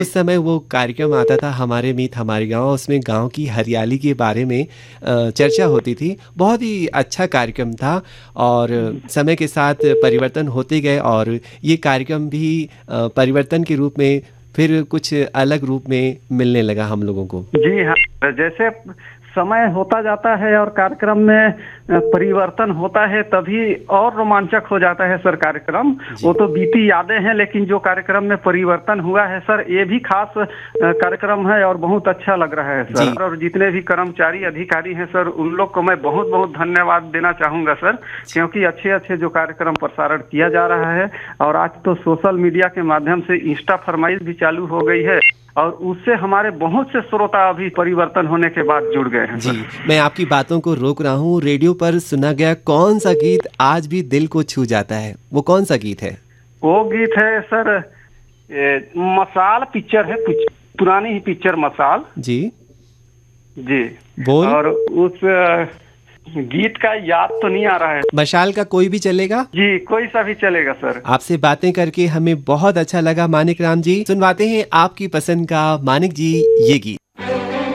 उस समय वो कार्यक्रम आता था हमारे मीत हमारे गाँव, उसमें गाँव की हरियाली के बारे में चर्चा होती थी। बहुत ही अच्छा कार्यक्रम था और समय के साथ परिवर्तन होते गए और ये कार्यक्रम भी परिवर्तन के रूप में फिर कुछ अलग रूप में मिलने लगा हम लोगों को। जी हाँ, जैसे समय होता जाता है और कार्यक्रम में परिवर्तन होता है तभी और रोमांचक हो जाता है सर कार्यक्रम। वो तो बीती यादें हैं, लेकिन जो कार्यक्रम में परिवर्तन हुआ है सर, ये भी खास कार्यक्रम है और बहुत अच्छा लग रहा है सर। और जितने भी कर्मचारी अधिकारी हैं सर, उन लोग को मैं बहुत बहुत धन्यवाद देना चाहूँगा सर, क्योंकि अच्छे अच्छे जो कार्यक्रम प्रसारण किया जा रहा है। और आज तो सोशल मीडिया के माध्यम से इंस्टा फरमाइश भी चालू हो गई है और उससे हमारे बहुत से श्रोता अभी परिवर्तन होने के बाद जुड़ गए हैं। जी, मैं आपकी बातों को रोक रहा हूँ। रेडियो पर सुना गया कौन सा गीत आज भी दिल को छू जाता है, वो कौन सा गीत है? वो गीत है सर, मसाल पिक्चर है, पुरानी ही पिक्चर मसाल। जी जी बोल। और उस गीत का याद तो नहीं आ रहा है। मशाल का कोई भी चलेगा? जी, कोई सा भी चलेगा सर। आपसे बातें करके हमें बहुत अच्छा लगा मानिक राम जी। सुनवाते हैं आपकी पसंद का मानिक जी ये गीत।